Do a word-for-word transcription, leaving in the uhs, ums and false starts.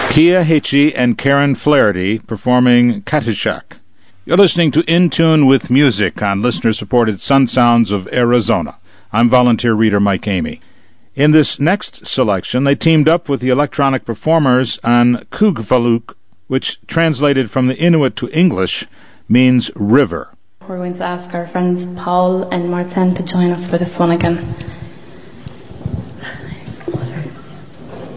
Kia Hitchie and Karen Flaherty performing Cattyshack. You're listening to In Tune with Music on listener-supported Sun Sounds of Arizona. I'm volunteer reader Mike Amy. In this next selection, they teamed up with the electronic performers on Kugvaluk, which translated from the Inuit to English means river. We're going to ask our friends Paul and Martin to join us for this one again.